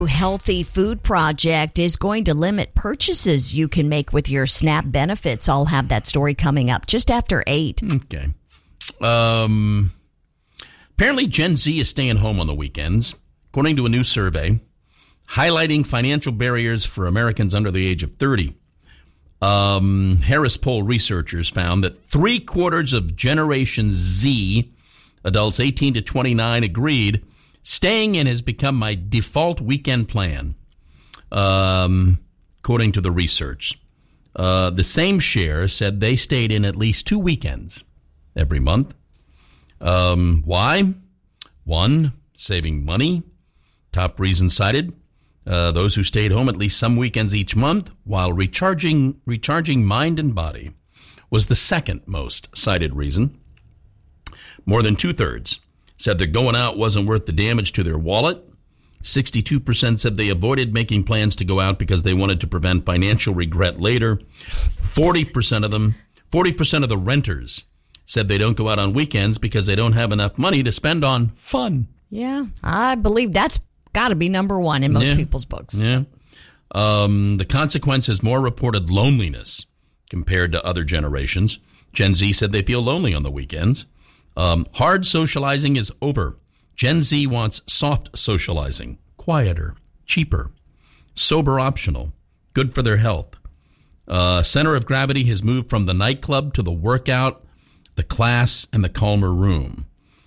Healthy Food Project is going to limit purchases you can make with your SNAP benefits. I'll have that story coming up just after 8. Okay. Apparently, Gen Z is staying home on the weekends, according to a new survey highlighting financial barriers for Americans under the age of 30. Harris Poll researchers found that 3/4 of Generation Z, adults 18 to 29, agreed staying in has become my default weekend plan, according to the research. The same share said they stayed in at least 2 weekends every month. Why? 1, saving money. Top reason cited, those who stayed home at least some weekends each month while recharging mind and body was the second most cited reason. More than 2/3 said that going out wasn't worth the damage to their wallet. 62% said they avoided making plans to go out because they wanted to prevent financial regret later. 40% of the renters said they don't go out on weekends because they don't have enough money to spend on fun. Yeah, I believe that's got to be number one in most people's books. Yeah. The consequence is more reported loneliness compared to other generations. Gen Z said they feel lonely on the weekends. Hard socializing is over. Gen Z wants soft socializing, quieter, cheaper, sober optional, good for their health. Center of gravity has moved from the nightclub to the workout, the class, and the calmer room.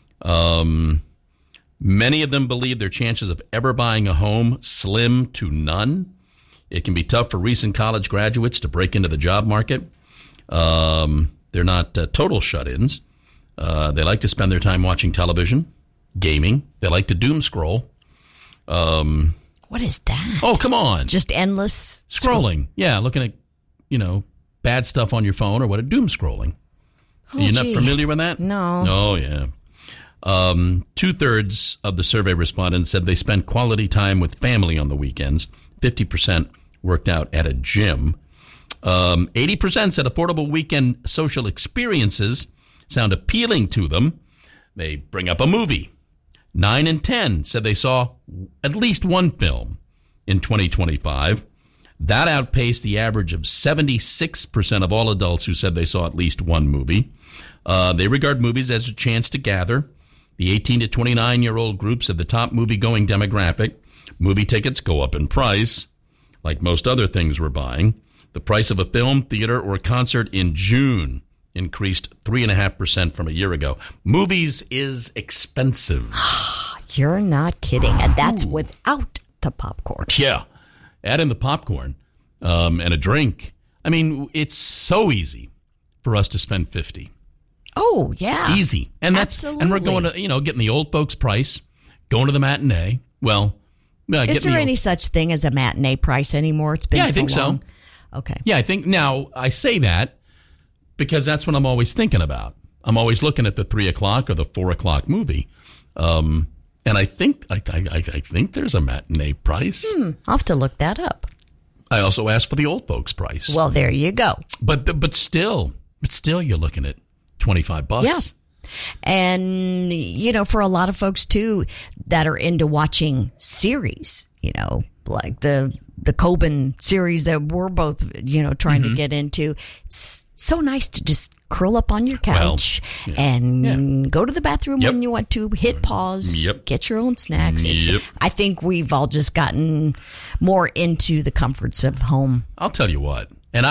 Many of them believe their chances of ever buying a home slim to none. It can be tough for recent college graduates to break into the job market. They're not total shut-ins. They like to spend their time watching television, gaming. They like to doom scroll. What is that? Oh, come on. Just endless scrolling. Yeah, looking at, bad stuff on your phone or what? Doom scrolling. Oh, You're not familiar with that? No. Oh, yeah. 2/3 of the survey respondents said they spent quality time with family on the weekends. 50% worked out at a gym. 80% said affordable weekend social experiences sound appealing to them. They bring up a movie. 9 in 10 said they saw at least one film in 2025. That outpaced the average of 76% of all adults who said they saw at least one movie. They regard movies as a chance to gather. The 18 to 29-year-old group said the top movie-going demographic. Movie tickets go up in price, like most other things we're buying. The price of a film, theater, or concert in June increased 3.5% from a year ago. Movies is expensive. You're not kidding. And that's without the popcorn. Yeah. Add in the popcorn and a drink. I mean, it's so easy for us to spend $50. Oh, yeah. Easy. And absolutely. And we're going to, getting the old folks price, going to the matinee. Well, is there any such thing as a matinee price anymore? It's been so long. I think so. Okay. Yeah, I think now I say that because that's what I'm always thinking about. I'm always looking at the 3 o'clock or the 4 o'clock movie. And I think I think there's a matinee price. I'll have to look that up. I also asked for the old folks price. Well, there you go. But still you're looking at $25. Yeah. And, for a lot of folks, too, that are into watching series, like the Coben series that we're both, trying to get into. It's so nice to just curl up on your couch and go to the bathroom when you want to, hit pause, get your own snacks. I think we've all just gotten more into the comforts of home. I'll tell you what. And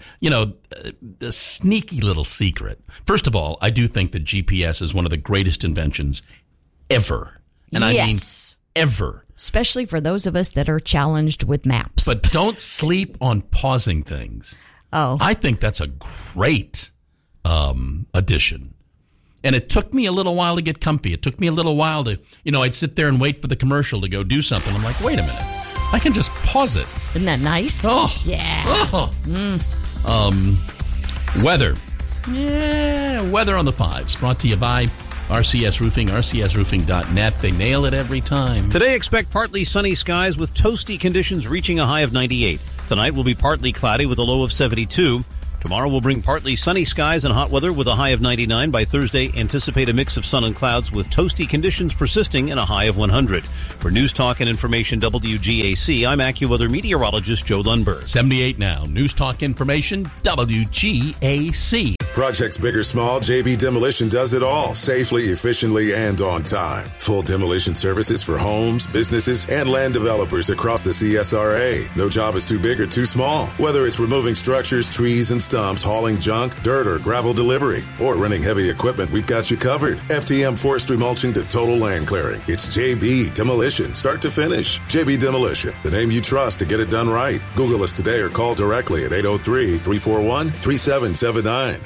the sneaky little secret. First of all, I do think that GPS is one of the greatest inventions ever. And I mean ever. Especially for those of us that are challenged with maps. But don't sleep on pausing things. Oh. I think that's a great addition. And it took me a little while to get comfy. It took me a little while to, I'd sit there and wait for the commercial to go do something. I'm like, wait a minute. I can just pause it. Isn't that nice? Oh. Yeah. Oh. Weather. Yeah, weather on the 5s. Brought to you by RCS Roofing, rcsroofing.net. They nail it every time. Today, expect partly sunny skies with toasty conditions reaching a high of 98. Tonight will be partly cloudy with a low of 72. Tomorrow will bring partly sunny skies and hot weather with a high of 99. By Thursday, anticipate a mix of sun and clouds with toasty conditions persisting and a high of 100. For News Talk and Information WGAC, I'm AccuWeather meteorologist Joe Lundberg. 78 now. News Talk Information WGAC. Projects big or small, JB Demolition does it all safely, efficiently, and on time. Full demolition services for homes, businesses, and land developers across the CSRA. No job is too big or too small. Whether it's removing structures, trees, and stumps, hauling junk, dirt, or gravel delivery, or renting heavy equipment, we've got you covered. FTM forestry mulching to total land clearing. It's JB Demolition, start to finish. JB Demolition, the name you trust to get it done right. Google us today or call directly at 803-341-3779.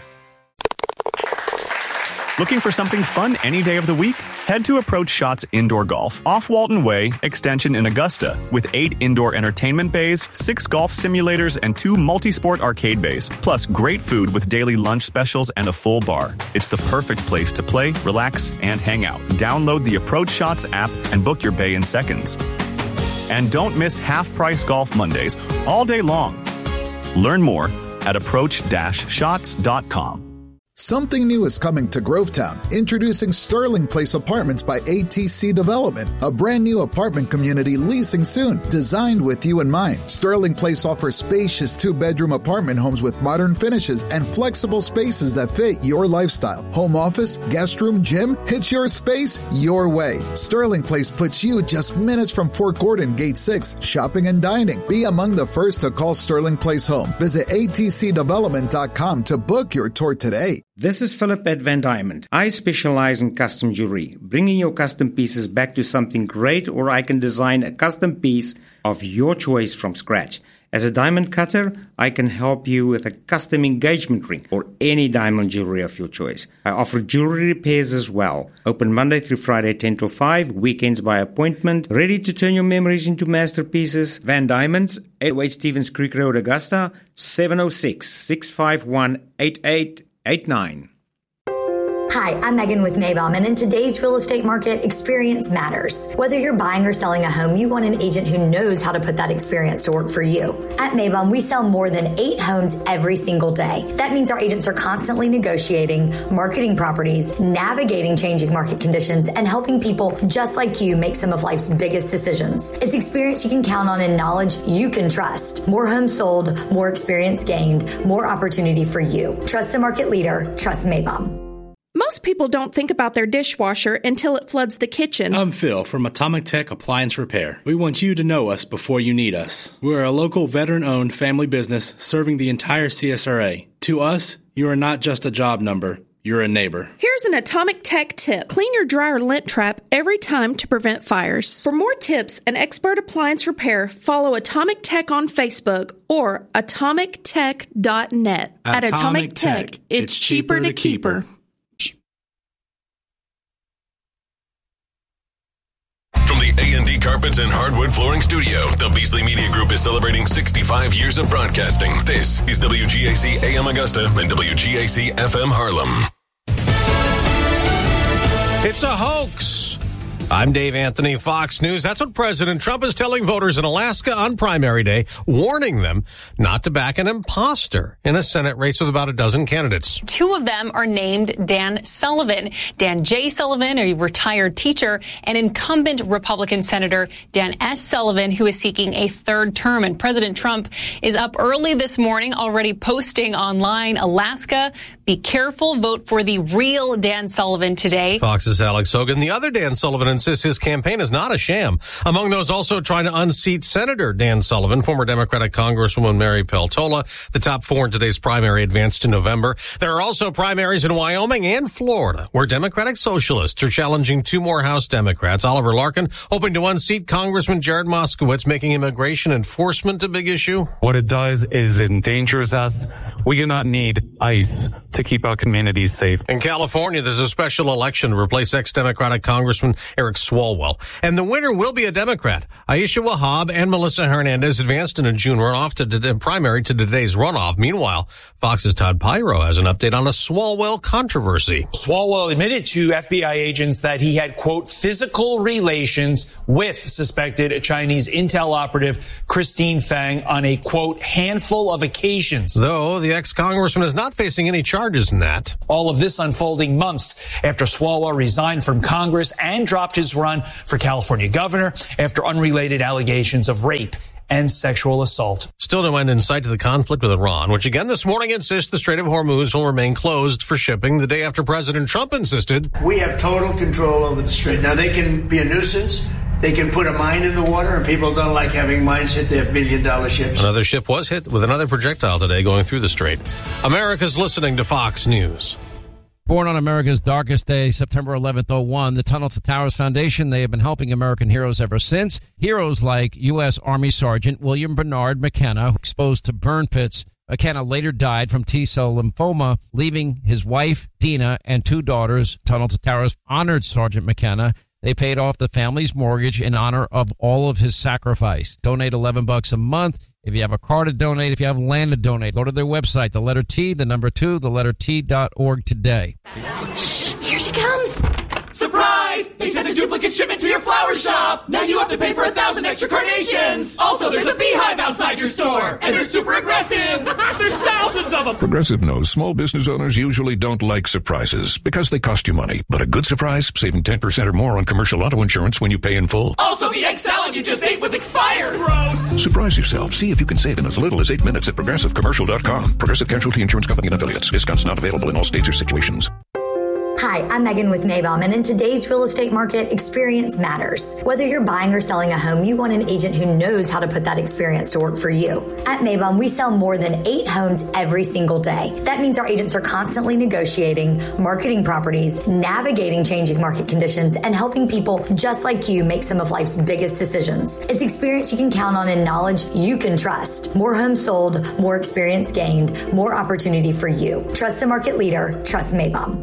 Looking for something fun any day of the week? Head to Approach Shots Indoor Golf off Walton Way, Extension in Augusta, with 8 indoor entertainment bays, 6 golf simulators, and 2 multi-sport arcade bays, plus great food with daily lunch specials and a full bar. It's the perfect place to play, relax, and hang out. Download the Approach Shots app and book your bay in seconds. And don't miss half-price golf Mondays all day long. Learn more at approach-shots.com. Something new is coming to Grovetown. Introducing Sterling Place Apartments by ATC Development, a brand new apartment community leasing soon, designed with you in mind. Sterling Place offers spacious 2-bedroom apartment homes with modern finishes and flexible spaces that fit your lifestyle. Home office, guest room, gym, it's your space, your way. Sterling Place puts you just minutes from Fort Gordon, Gate 6, shopping and dining. Be among the first to call Sterling Place home. Visit atcdevelopment.com to book your tour today. This is Philip at Van Diamond. I specialize in custom jewelry, bringing your custom pieces back to something great, or I can design a custom piece of your choice from scratch. As a diamond cutter, I can help you with a custom engagement ring or any diamond jewelry of your choice. I offer jewelry repairs as well. Open Monday through Friday 10 till 5, weekends by appointment. Ready to turn your memories into masterpieces? Van Diamonds, 808 Stevens Creek Road, Augusta, 706-651-8889. Hi, I'm Megan with Maybaum, and in today's real estate market, experience matters. Whether you're buying or selling a home, you want an agent who knows how to put that experience to work for you. At Maybaum, we sell more than 8 homes every single day. That means our agents are constantly negotiating, marketing properties, navigating changing market conditions, and helping people just like you make some of life's biggest decisions. It's experience you can count on and knowledge you can trust. More homes sold, more experience gained, more opportunity for you. Trust the market leader. Trust Maybaum. Most people don't think about their dishwasher until it floods the kitchen. I'm Phil from Atomic Tech Appliance Repair. We want you to know us before you need us. We're a local veteran-owned family business serving the entire CSRA. To us, you are not just a job number. You're a neighbor. Here's an Atomic Tech tip. Clean your dryer lint trap every time to prevent fires. For more tips and expert appliance repair, follow Atomic Tech on Facebook or atomictech.net. At Atomic Tech, it's cheaper to keep her. From the A&D Carpets and Hardwood Flooring Studio, the Beasley Media Group is celebrating 65 years of broadcasting. This is WGAC AM Augusta and WGAC FM Harlem. It's a hoax. I'm Dave Anthony, Fox News. That's what President Trump is telling voters in Alaska on primary day, warning them not to back an imposter in a Senate race with about a dozen candidates. 2 of them are named Dan Sullivan. Dan J. Sullivan, a retired teacher, and incumbent Republican Senator Dan S. Sullivan, who is seeking a 3rd term. And President Trump is up early this morning, already posting online, Alaska, be careful, vote for the real Dan Sullivan today. Fox's Alex Hogan. The other Dan Sullivan insists his campaign is not a sham. Among those also trying to unseat Senator Dan Sullivan, former Democratic Congresswoman Mary Peltola. The top 4 in today's primary advance to November. There are also primaries in Wyoming and Florida, where Democratic Socialists are challenging 2 more House Democrats. Oliver Larkin hoping to unseat Congressman Jared Moskowitz, making immigration enforcement a big issue. What it does is it endangers us. We do not need ICE to keep our communities safe. In California, there's a special election to replace ex-Democratic Congressman Eric Swalwell. And the winner will be a Democrat. Aisha Wahab and Melissa Hernandez advanced in a June runoff to the primary to today's runoff. Meanwhile, Fox's Todd Pyro has an update on a Swalwell controversy. Swalwell admitted to FBI agents that he had, quote, physical relations with suspected Chinese intel operative Christine Fang on a, quote, handful of occasions. Though the ex-congressman is not facing any charges in that. All of this unfolding months after Swalwell resigned from Congress and dropped his run for California governor after unrelated allegations of rape and sexual assault. Still no end in sight to the conflict with Iran, which again this morning insists the Strait of Hormuz will remain closed for shipping the day after President Trump insisted. We have total control over the strait. Now, they can be a nuisance. They can put a mine in the water, and people don't like having mines hit their billion-dollar ships. Another ship was hit with another projectile today going through the strait. America's listening to Fox News. Born on America's darkest day, September 11th, 2001, the Tunnel to Towers Foundation, they have been helping American heroes ever since. Heroes like U.S. Army Sergeant William Bernard McKenna, exposed to burn pits. McKenna later died from T-cell lymphoma, leaving his wife, Dina, and 2 daughters. Tunnel to Towers honored Sergeant McKenna. They paid off the family's mortgage in honor of all of his sacrifice. Donate $11 a month. If you have a car to donate, if you have land to donate, go to their website, the letter T, the number 2, the letter T.org today. Shh, here she comes. Surprise! They sent a duplicate shipment to your flower shop. Now you have to pay for 1,000 extra carnations. Also, there's a beehive outside your store. And they're super aggressive. There's thousands of them. Progressive knows small business owners usually don't like surprises because they cost you money. But a good surprise, saving 10% or more on commercial auto insurance when you pay in full. Also, the egg salad you just ate was expired. Gross. Surprise yourself. See if you can save in as little as 8 minutes at ProgressiveCommercial.com. Progressive Casualty Insurance Company and Affiliates. Discounts not available in all states or situations. Hi, I'm Megan with Maybaum, and in today's real estate market, experience matters. Whether you're buying or selling a home, you want an agent who knows how to put that experience to work for you. At Maybaum, we sell more than 8 homes every single day. That means our agents are constantly negotiating, marketing properties, navigating changing market conditions, and helping people just like you make some of life's biggest decisions. It's experience you can count on and knowledge you can trust. More homes sold, more experience gained, more opportunity for you. Trust the market leader. Trust Maybaum.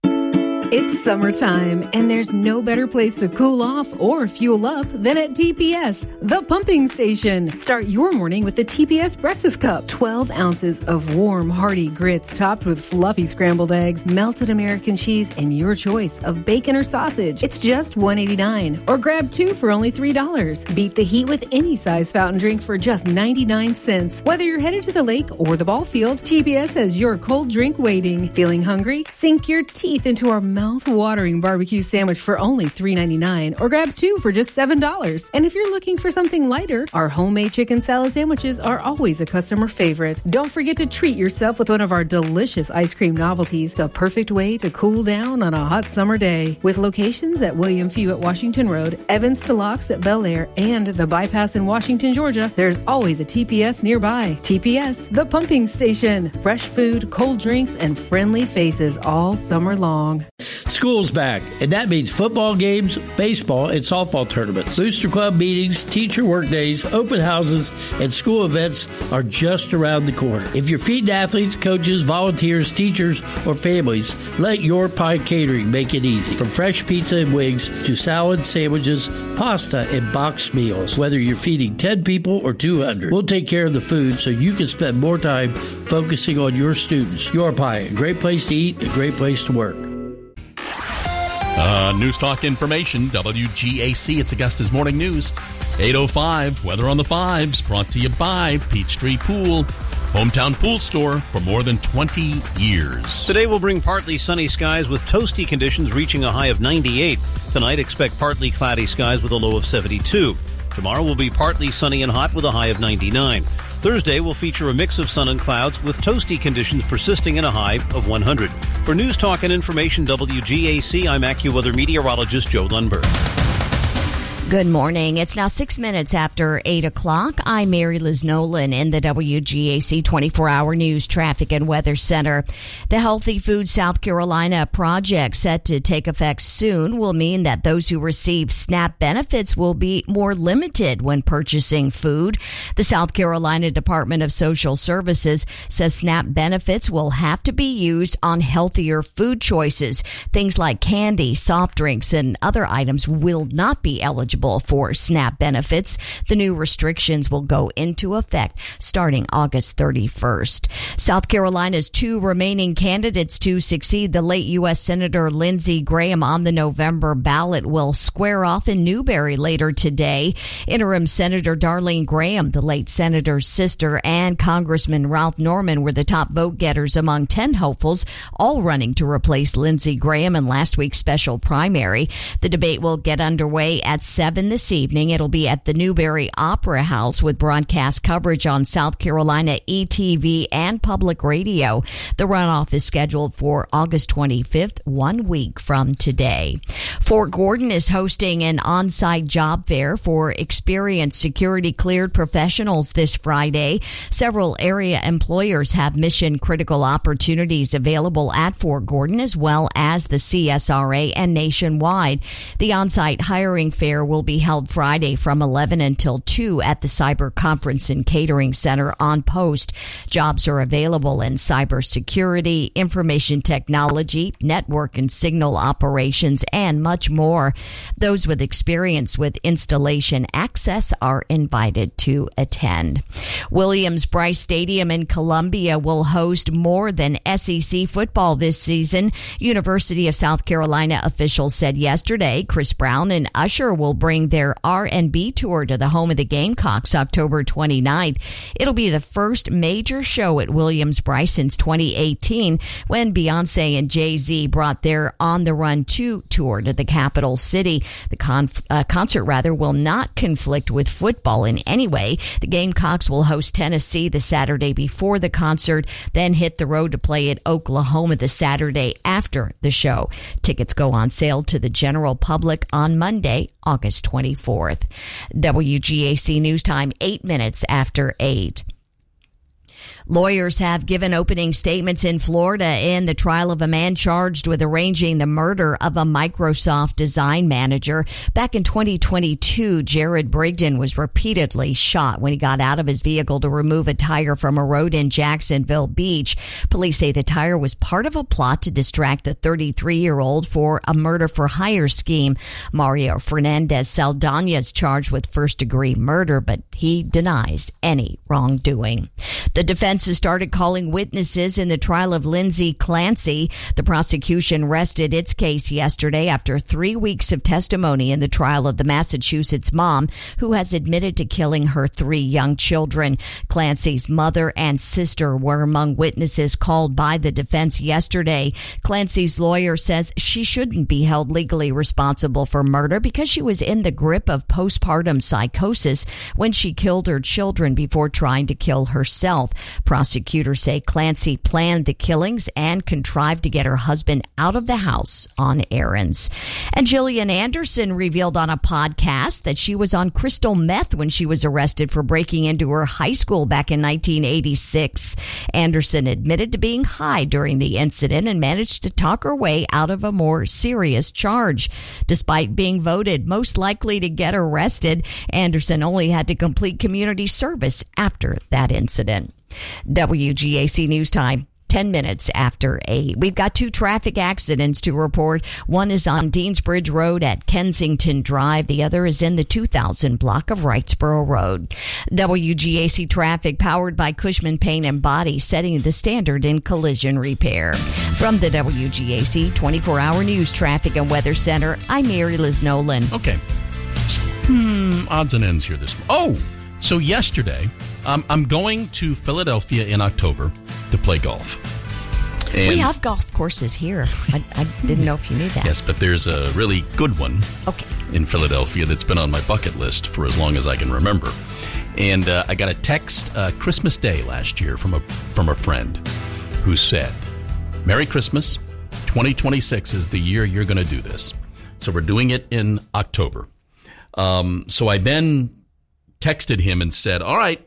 It's summertime, and there's no better place to cool off or fuel up than at TPS, the pumping station. Start your morning with the TPS Breakfast Cup. 12 ounces of warm, hearty grits topped with fluffy scrambled eggs, melted American cheese, and your choice of bacon or sausage. It's just $1.89, or grab 2 for only $3. Beat the heat with any size fountain drink for just 99 cents. Whether you're headed to the lake or the ball field, TPS has your cold drink waiting. Feeling hungry? Sink your teeth into our mouth-watering barbecue sandwich for only $3.99, or grab 2 for just $7. And if you're looking for something lighter, our homemade chicken salad sandwiches are always a customer favorite. Don't forget to treat yourself with one of our delicious ice cream novelties, the perfect way to cool down on a hot summer day. With locations at William Few at Washington Road, Evans to Locks at Bel Air, and the Bypass in Washington, Georgia, there's always a TPS nearby. TPS, the pumping station. Fresh food, cold drinks, and friendly faces all summer long. School's back, and that means football games, baseball, and softball tournaments. Booster Club meetings, teacher work days, open houses, and school events are just around the corner. If you're feeding athletes, coaches, volunteers, teachers, or families, let Your Pie Catering make it easy. From fresh pizza and wings to salads, sandwiches, pasta, and boxed meals. Whether you're feeding 10 people or 200, we'll take care of the food so you can spend more time focusing on your students. Your Pie, a great place to eat, a great place to work. News Talk information, WGAC, it's Augusta's Morning News. 8:05, weather on the 5s, brought to you by Peachtree Pool, hometown pool store for more than 20 years. Today will bring partly sunny skies with toasty conditions reaching a high of 98. Tonight, expect partly cloudy skies with a low of 72. Tomorrow will be partly sunny and hot with a high of 99. Thursday will feature a mix of sun and clouds with toasty conditions persisting in a high of 100. For News Talk and Information WGAC, I'm AccuWeather meteorologist Joe Lundberg. Good morning. It's now 6 minutes after 8 o'clock. I'm Mary Liz Nolan in the WGAC 24-hour news traffic and weather center. The Healthy Food South Carolina project set to take effect soon will mean that those who receive SNAP benefits will be more limited when purchasing food. The South Carolina Department of Social Services says SNAP benefits will have to be used on healthier food choices. Things like candy, soft drinks, and other items will not be eligible for SNAP benefits. The new restrictions will go into effect starting August 31st. South Carolina's two remaining candidates to succeed the late U.S. Senator Lindsey Graham on the November ballot will square off in Newberry later today. Interim Senator Darlene Graham, the late senator's sister, and Congressman Ralph Norman were the top vote getters among 10 hopefuls, all running to replace Lindsey Graham in last week's special primary. The debate will get underway at 7 this evening. It'll be at the Newberry Opera House with broadcast coverage on South Carolina ETV and public radio. The runoff is scheduled for August 25th, 1 week from today. Fort Gordon is hosting an on-site job fair for experienced security-cleared professionals this Friday. Several area employers have mission-critical opportunities available at Fort Gordon as well as the CSRA and nationwide. The on-site hiring fair will be held Friday from 11 until 2 at the Cyber Conference and Catering Center on Post. Jobs are available in cybersecurity, information technology, network and signal operations, and much more. Those with experience with installation access are invited to attend. Williams-Brice Stadium in Columbia will host more than SEC football this season. University of South Carolina officials said yesterday Chris Brown and Usher will bring their R&B tour to the home of the Gamecocks October 29th. It'll be the first major show at Williams-Brice since 2018 when Beyonce and Jay-Z brought their On the Run 2 tour to the capital city. The concert will not conflict with football in any way. The Gamecocks will host Tennessee the Saturday before the concert, then hit the road to play at Oklahoma the Saturday after the show. Tickets go on sale to the general public on Monday, August 24th. WGAC News Time, 8 minutes after 8. Lawyers have given opening statements in Florida in the trial of a man charged with arranging the murder of a Microsoft design manager. Back in 2022, Jared Brigden was repeatedly shot when he got out of his vehicle to remove a tire from a road in Jacksonville Beach. Police say the tire was part of a plot to distract the 33-year-old for a murder-for-hire scheme. Mario Fernandez Saldana is charged with first-degree murder, but he denies any wrongdoing. The defense has started calling witnesses in the trial of Lindsay Clancy. The prosecution rested its case yesterday after 3 weeks of testimony in the trial of the Massachusetts mom who has admitted to killing her 3 young children. Clancy's mother and sister were among witnesses called by the defense yesterday. Clancy's lawyer says she shouldn't be held legally responsible for murder because she was in the grip of postpartum psychosis when she killed her children before trying to kill herself. Prosecutors say Clancy planned the killings and contrived to get her husband out of the house on errands. And Gillian Anderson revealed on a podcast that she was on crystal meth when she was arrested for breaking into her high school back in 1986. Anderson admitted to being high during the incident and managed to talk her way out of a more serious charge. Despite being voted most likely to get arrested, Anderson only had to complete community service after that incident. WGAC News Time, 10 minutes after 8. We've got 2 traffic accidents to report. One is on Deansbridge Road at Kensington Drive. The other is in the 2000 block of Wrightsboro Road. WGAC traffic powered by Cushman Paint and Body, setting the standard in collision repair. From the WGAC 24-hour news traffic and weather center, I'm Mary Liz Nolan. Okay. Odds and ends here this morning. So yesterday, I'm going to Philadelphia in October to play golf. And we have golf courses here. I didn't know if you knew that. Yes, but there's a really good one in Philadelphia that's been on my bucket list for as long as I can remember. And I got a text Christmas Day last year from a friend who said, "Merry Christmas. 2026 is the year you're going to do this." So we're doing it in October. So I then texted him and said, all right,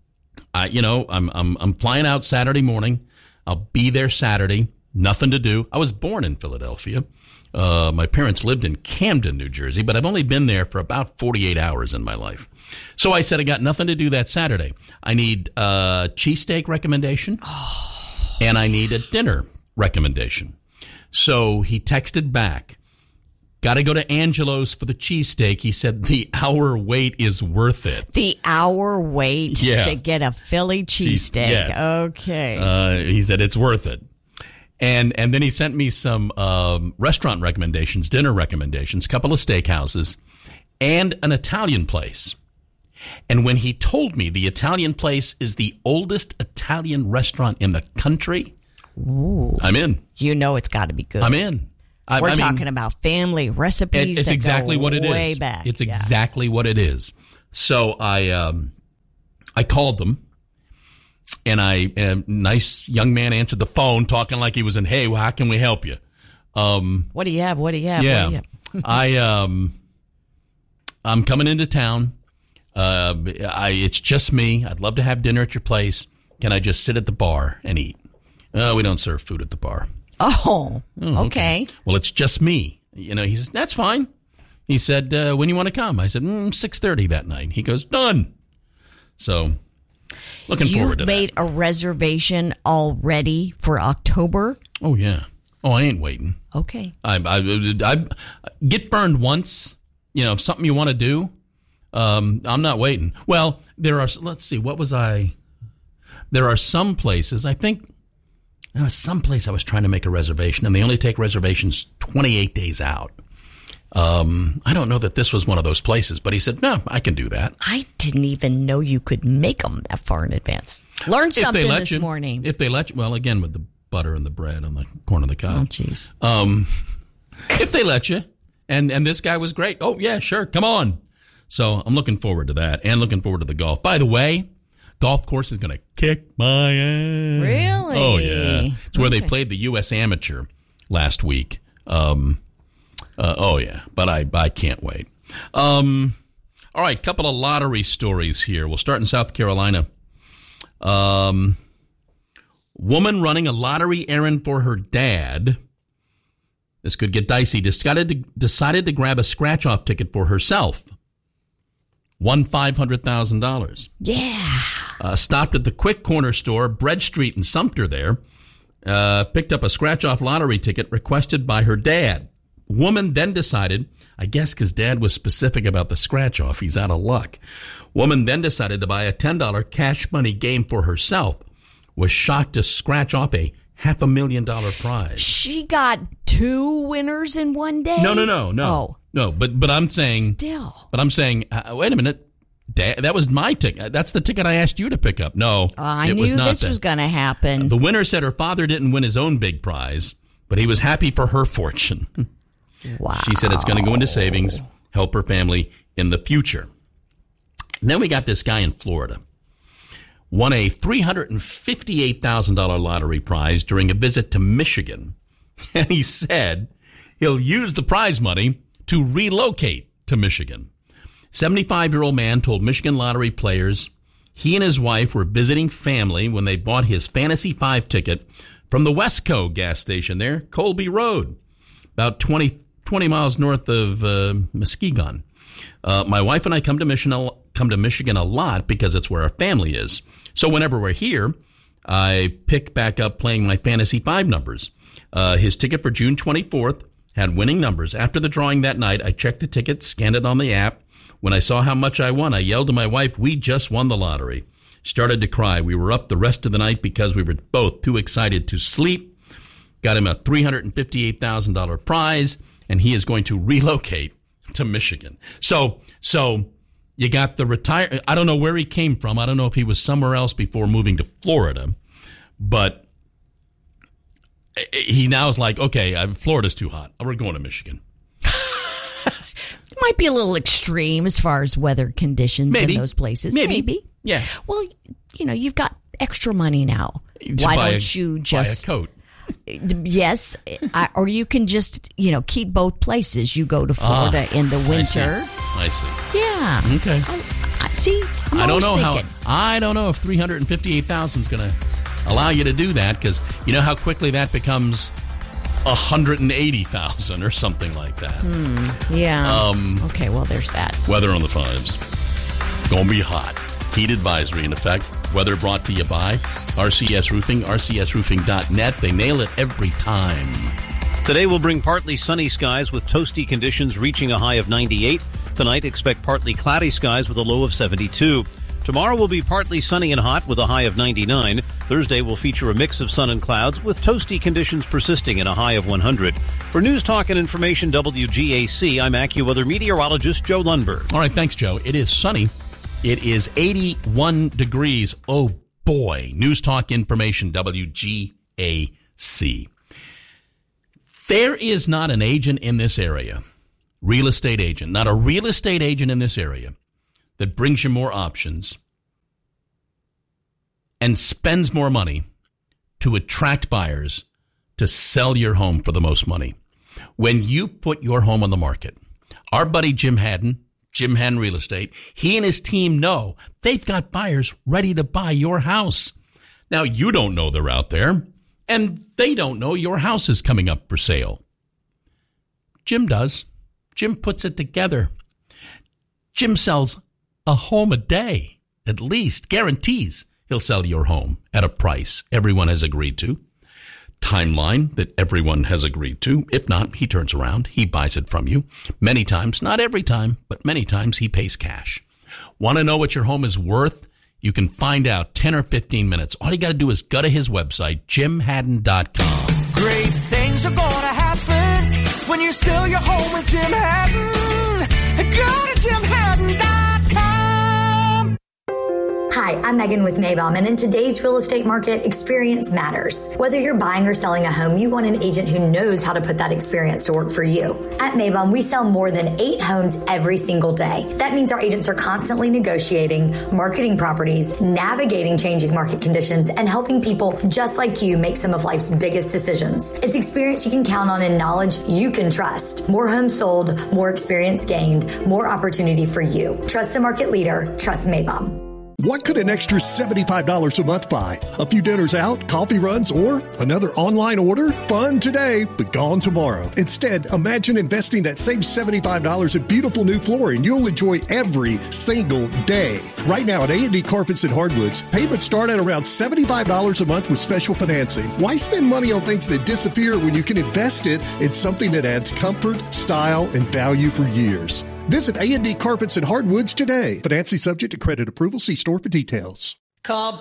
I'm flying out Saturday morning. I'll be there Saturday. Nothing to do. I was born in Philadelphia. My parents lived in Camden, New Jersey, but I've only been there for about 48 hours in my life. So I said, I got nothing to do that Saturday. I need a cheesesteak recommendation, and I need a dinner recommendation. So he texted back, got to go to Angelo's for the cheesesteak. He said the hour wait is worth it. The hour wait to get a Philly cheesesteak. Yes. Okay. He said it's worth it. And then he sent me some restaurant recommendations, dinner recommendations, a couple of steakhouses, and an Italian place. And when he told me the Italian place is the oldest Italian restaurant in the country, ooh, I'm in. You know it's got to be good. I'm in. We're talking about family recipes. It's that exactly go what it way is. Back. It's exactly what it is. So I called them. And a nice young man answered the phone talking like he was in, hey, well, how can we help you? What do you have? What do you have? Yeah. What do you have? I'm coming into town. It's just me. I'd love to have dinner at your place. Can I just sit at the bar and eat? We don't serve food at the bar. Oh, okay. Well, it's just me. He says, that's fine. He said, when you want to come? I said, 6:30 that night. He goes, done. So looking forward to that. You've made a reservation already for October? Oh, yeah. Oh, I ain't waiting. Okay. I get burned once, something you want to do. I'm not waiting. Well, let's see, there are some places, I think, there was some place I was trying to make a reservation, and they only take reservations 28 days out. I don't know that this was one of those places, but he said, no, I can do that. I didn't even know you could make them that far in advance. Learned something this morning. If they let you, well, again, with the butter and the bread on the corner of the cob. Oh, jeez. If they let you, and this guy was great. Oh, yeah, sure, come on. So I'm looking forward to that, and looking forward to the golf. By the way, golf course is going to kick my ass. Really? Oh, yeah. It's where they played the U.S. Amateur last week. Oh, yeah, but I can't wait. All right, couple of lottery stories here. We'll start in South Carolina. Woman running a lottery errand for her dad. This could get dicey. Decided to grab a scratch-off ticket for herself. Won $500,000. Yeah. Stopped at the Quick Corner store, Bread Street in Sumter there. Picked up a scratch-off lottery ticket requested by her dad. Woman then decided, I guess because dad was specific about the scratch-off, he's out of luck. Woman then decided to buy a $10 cash money game for herself. Was shocked to scratch off a $500,000 prize. She got 2 winners in one day? No. Oh. No, but I'm saying... Still. But I'm saying, wait a minute. Dad, that was my ticket. That's the ticket I asked you to pick up. No, I knew this was going to happen. The winner said her father didn't win his own big prize, but he was happy for her fortune. Wow. She said it's going to go into savings, help her family in the future. And then we got this guy in Florida. Won a $358,000 lottery prize during a visit to Michigan. And he said he'll use the prize money to relocate to Michigan. 75-year-old man told Michigan lottery players he and his wife were visiting family when they bought his Fantasy 5 ticket from the Westco gas station there, Colby Road, about 20 miles north of Muskegon. My wife and I come to Michigan a lot because it's where our family is. So whenever we're here, I pick back up playing my Fantasy 5 numbers. His ticket for June 24th had winning numbers. After the drawing that night, I checked the ticket, scanned it on the app. When I saw how much I won, I yelled to my wife, "We just won the lottery." Started to cry. We were up the rest of the night because we were both too excited to sleep. Got him a $358,000 prize, and he is going to relocate to Michigan. So you got the I don't know where he came from. I don't know if he was somewhere else before moving to Florida, but he now is like, okay, Florida's too hot. We're going to Michigan. It might be a little extreme as far as weather conditions in those places. Maybe. Yeah. Well, you've got extra money now. Why don't you just buy a coat? Yes, or you can just, keep both places. You go to Florida in the winter. I see. Yeah. Okay. See, I don't know if 358,000 is going to allow you to do that, because you know how quickly that becomes 180,000 or something like that. Yeah. Okay, well, there's that. Weather on the 5s. Gonna be hot. Heat advisory in effect. Weather brought to you by RCS Roofing, rcsroofing.net. They nail it every time. Today will bring partly sunny skies with toasty conditions reaching a high of 98. Tonight, expect partly cloudy skies with a low of 72. Tomorrow will be partly sunny and hot with a high of 99. Thursday will feature a mix of sun and clouds with toasty conditions persisting and a high of 100. For News Talk and Information WGAC, I'm AccuWeather meteorologist Joe Lundberg. All right, thanks, Joe. It is sunny. It is 81 degrees. Oh, boy. News Talk Information WGAC. There is not an agent in this area, real estate agent, not a real estate agent in this area that brings you more options and spends more money to attract buyers to sell your home for the most money. When you put your home on the market, our buddy Jim Haddon Real Estate, he and his team know they've got buyers ready to buy your house. Now, you don't know they're out there, and they don't know your house is coming up for sale. Jim does. Jim puts it together. Jim sells a home a day, at least, guarantees he'll sell your home at a price everyone has agreed to, timeline that everyone has agreed to. If not, he turns around, he buys it from you. Many times, not every time, but many times he pays cash. Want to know what your home is worth? You can find out 10 or 15 minutes. All you got to do is go to his website, jimhaddon.com. Great things are going to happen when you sell your home with Jim Haddon. Go to jimhaddon.com. Hi, I'm Megan with Maybaum, and in today's real estate market, experience matters. Whether you're buying or selling a home, you want an agent who knows how to put that experience to work for you. At Maybaum, we sell more than 8 homes every single day. That means our agents are constantly negotiating, marketing properties, navigating changing market conditions, and helping people just like you make some of life's biggest decisions. It's experience you can count on and knowledge you can trust. More homes sold, more experience gained, more opportunity for you. Trust the market leader. Trust Maybaum. What could an extra $75 a month buy? A few dinners out, coffee runs, or another online order? Fun today, but gone tomorrow. Instead, imagine investing that same $75 in beautiful new flooring you'll enjoy every single day. Right now at A&D Carpets and Hardwoods, payments start at around $75 a month with special financing. Why spend money on things that disappear when you can invest it in something that adds comfort, style, and value for years? Visit A&D Carpets and Hardwoods today. Financing subject to credit approval. See store for details. Call